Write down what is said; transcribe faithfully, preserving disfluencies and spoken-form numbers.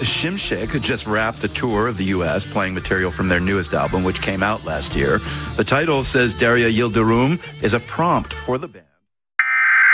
Shimshik just wrapped a tour of the U S playing material from their newest album, which came out last year. The title, says Derya Yildirim, is a prompt for the band.